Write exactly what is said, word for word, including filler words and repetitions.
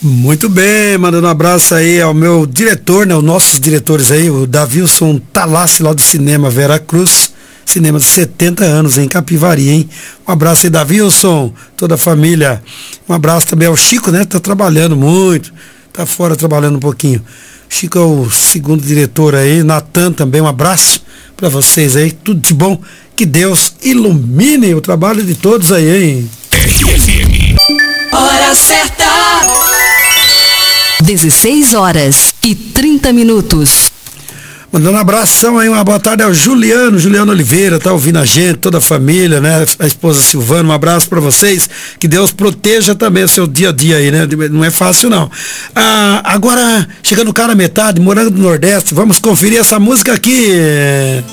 Muito bem, mandando um abraço aí ao meu diretor, né, os nossos diretores aí, o Davilson Talassi, lá do Cinema Vera Cruz, cinema de setenta anos em Capivari, hein? Um abraço aí, Davilson, toda a família. Um abraço também ao Chico, né, tá trabalhando muito, tá fora trabalhando um pouquinho. Chico é o segundo diretor aí, Natan também, um abraço para vocês aí, tudo de bom, que Deus ilumine o trabalho de todos aí, hein? R F M. Hora certa. dezesseis horas e trinta minutos. Mandando um abração aí, uma boa tarde ao Juliano, Juliano Oliveira, tá ouvindo a gente, toda a família, né? A esposa Silvana, um abraço para vocês, que Deus proteja também o seu dia a dia aí, né? Não é fácil não. Ah, agora, chegando o cara metade, Morango do Nordeste, vamos conferir essa música aqui.